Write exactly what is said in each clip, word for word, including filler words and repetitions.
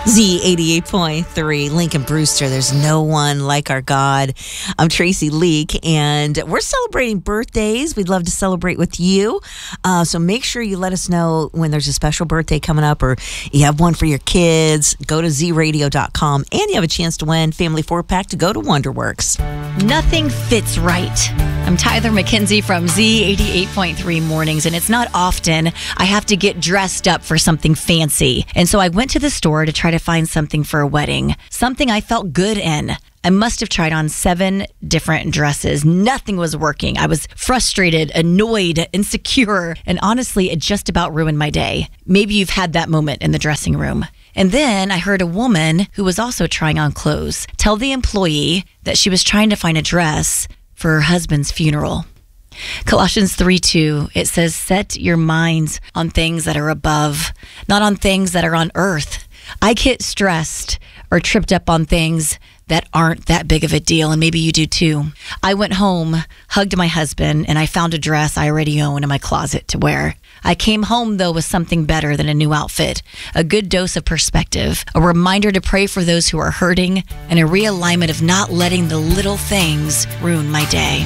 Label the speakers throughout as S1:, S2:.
S1: Z eighty-eight point three, Lincoln Brewster. There's no one like our God. I'm Tracy Leak, and we're celebrating birthdays. We'd love to celebrate with you. Uh, so make sure you let us know when there's a special birthday coming up, or you have one for your kids. Go to z radio dot com, and you have a chance to win Family four-pack to go to Wonderworks.
S2: Nothing fits right. I'm Tyler McKenzie from Z eighty-eight point three Mornings, and it's not often I have to get dressed up for something fancy. And so I went to the store to try to find something for a wedding, something I felt good in. I must have tried on seven different dresses. Nothing was working. I was frustrated, annoyed, insecure, and honestly, it just about ruined my day. Maybe you've had that moment in the dressing room. And then I heard a woman who was also trying on clothes tell the employee that she was trying to find a dress for her husband's funeral. Colossians three two, it says, set your minds on things that are above, not on things that are on earth. I get stressed or tripped up on things that aren't that big of a deal, and maybe you do too. I went home, hugged my husband, and I found a dress I already own in my closet to wear. I came home, though, with something better than a new outfit, a good dose of perspective, a reminder to pray for those who are hurting, and a realignment of not letting the little things ruin my day.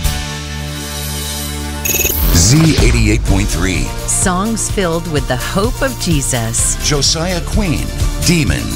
S3: Z eighty-eight point three.
S4: Songs filled with the hope of Jesus.
S3: Josiah Queen, Demons.